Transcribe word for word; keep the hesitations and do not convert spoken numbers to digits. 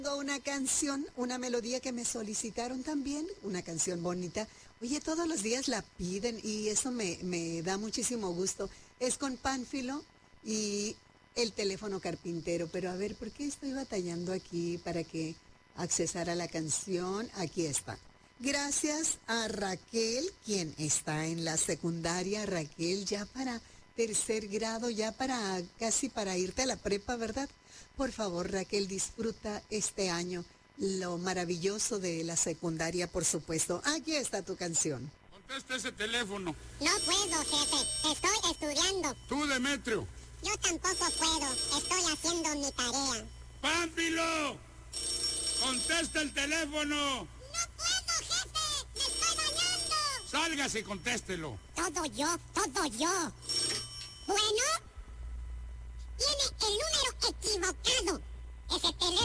Tengo una canción, una melodía que me solicitaron también, una canción bonita. Oye, todos los días la piden y eso me, me da muchísimo gusto. Es con Pánfilo y el teléfono carpintero. Pero a ver, ¿por qué estoy batallando aquí para que accesara la canción? Aquí está. Gracias a Raquel, quien está en la secundaria. Raquel, ya para tercer grado, ya para casi para irte a la prepa, ¿verdad? Por favor, Raquel, disfruta este año lo maravilloso de la secundaria, por supuesto. Aquí está tu canción. Contesta ese teléfono. No puedo, jefe. Estoy estudiando. Tú, Demetrio. Yo tampoco puedo. Estoy haciendo mi tarea. ¡Pánfilo! ¡Contesta el teléfono! ¡No puedo, jefe! ¡Me estoy bañando! ¡Sálgase y contéstelo! Todo yo, todo yo. Bueno, tiene el número equivocado. Ese teléfono